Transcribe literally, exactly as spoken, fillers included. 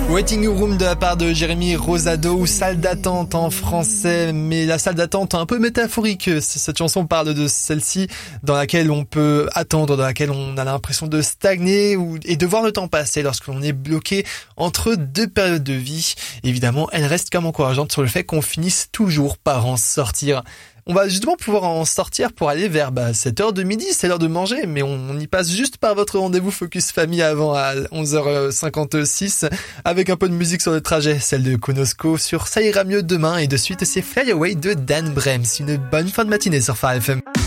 Waiting Room de la part de Jérémy Rosado, ou salle d'attente en français, mais la salle d'attente un peu métaphorique. Cette chanson parle de celle-ci dans laquelle on peut attendre, dans laquelle on a l'impression de stagner ou, et de voir le temps passer lorsque l'on est bloqué entre deux périodes de vie. Évidemment, elle reste comme encourageante sur le fait qu'on finisse toujours par en sortir. On va justement pouvoir en sortir pour aller vers bah, cette heure de midi, c'est l'heure de manger, mais on, on y passe juste par votre rendez-vous Focus Famille avant à onze heures cinquante-six avec un peu de musique sur le trajet, celle de Konosko sur Ça ira mieux demain, et de suite c'est Fly Away de Dan Brems. Une bonne fin de matinée sur Phare F M.